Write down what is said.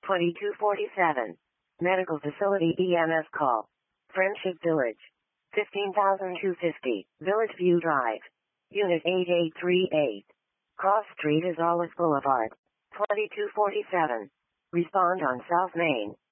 2247. Medical Facility EMS call. Friendship Village. 15,250. Village View Drive. Unit 8838. Cross Street is Olive Boulevard. 2247. Respond on South Main.